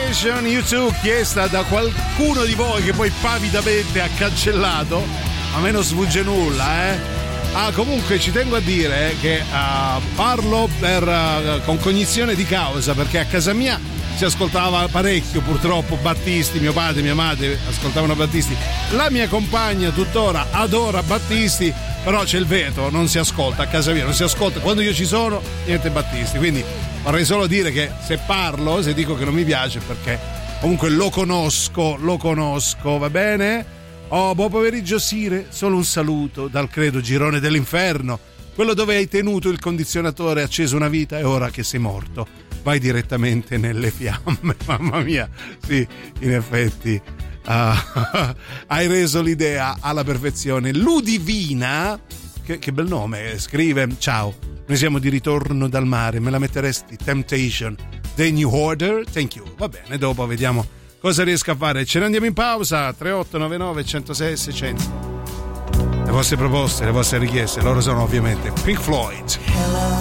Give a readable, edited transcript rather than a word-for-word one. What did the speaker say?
Temptation, U2, chiesta da qualcuno di voi che poi pavidamente ha cancellato. A me non sfugge nulla, comunque ci tengo a dire che parlo con cognizione di causa, perché a casa mia si ascoltava parecchio, purtroppo, Battisti. Mio padre e mia madre ascoltavano Battisti. La mia compagna tuttora adora Battisti, però c'è il veto, non si ascolta a casa mia, non si ascolta. Quando io ci sono, niente Battisti. Quindi vorrei solo dire che se dico che non mi piace, perché comunque lo conosco, va bene? Oh, buon pomeriggio Sire, solo un saluto dal credo girone dell'inferno, quello dove hai tenuto il condizionatore acceso una vita e ora che sei morto vai direttamente nelle fiamme. Mamma mia, sì, in effetti hai reso l'idea alla perfezione. Ludivina, che bel nome, scrive: ciao, noi siamo di ritorno dal mare, me la metteresti Temptation, The New Order? Thank you. Va bene, dopo vediamo cosa riesco a fare. Ce ne andiamo in pausa. 3899 106 600. Le vostre proposte, le vostre richieste, loro sono ovviamente Pink Floyd.